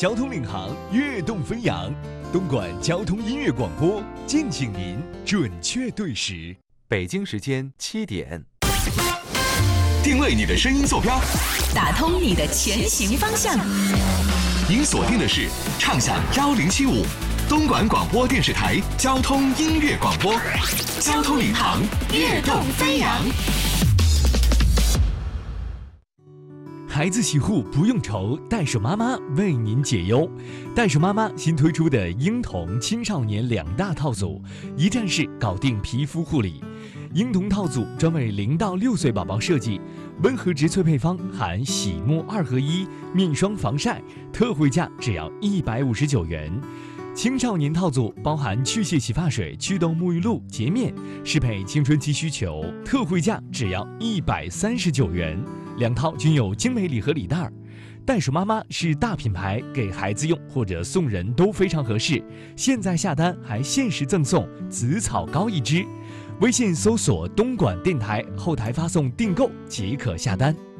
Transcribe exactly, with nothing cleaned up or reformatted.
交通领航，跃动飞扬。东莞交通音乐广播，敬请您准确对时。 北京时间七点， 定位你的声音坐标， 打通你的前行方向。 您锁定的是畅享幺零七五，东莞广播电视台交通音乐广播，交通领航，跃动飞扬。 孩子洗护不用愁，袋鼠妈妈为您解忧。袋鼠妈妈新推出的婴童青少年两大套组，一站式搞定皮肤护理。婴童套组专为零到六岁宝宝设计，温和植萃配方含洗沐二合一、面霜防晒，特惠价只要一百五十九元。青少年套组包含去屑洗发水、祛痘沐浴露、洁面，适配青春期需求，特惠价只要一百三十九元。两套均有精美礼盒礼袋。袋鼠妈妈是大品牌，给孩子用或者送人都非常合适。现在下单还限时赠送紫草膏一支。微信搜索东莞电台，后台发送订购即可下单。